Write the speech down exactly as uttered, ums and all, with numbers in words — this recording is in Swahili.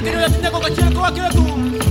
que quiero la tinta con cachorro, ¿qué va a quedar tú?